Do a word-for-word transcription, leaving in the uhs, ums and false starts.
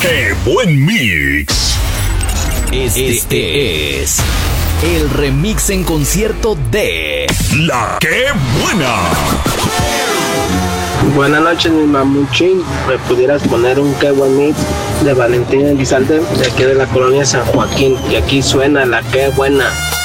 ¡Qué buen mix! Este, este es el remix en concierto de La Que Buena. Buenas noches, mi mamuchín. ¿Me pudieras poner un Qué Buen Mix de Valentín Elizalde, de aquí de la colonia San Joaquín? Y aquí suena La Que Buena.